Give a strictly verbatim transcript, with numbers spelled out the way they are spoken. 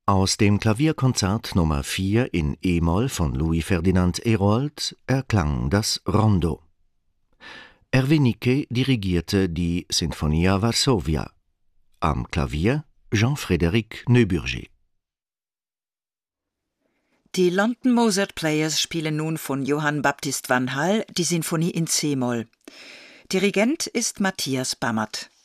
Aus dem Klavierkonzert Nummer vier in e-Moll von Louis Ferdinand Herold erklang das Rondo. Hervé Niquet dirigierte die Sinfonia Varsovia. Am Klavier Jean-Frédéric Neuburger. Die London Mozart Players spielen nun von Johann Baptist van Hall die Sinfonie in c-Moll. Dirigent ist Matthias Bammert.